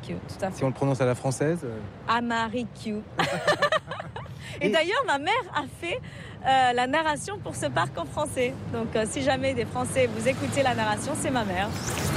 Q, tout à fait. Si on le prononce à la française Amari Q. Et d'ailleurs, ma mère a fait la narration pour ce parc en français. Donc, si jamais des Français vous écoutez la narration, c'est ma mère.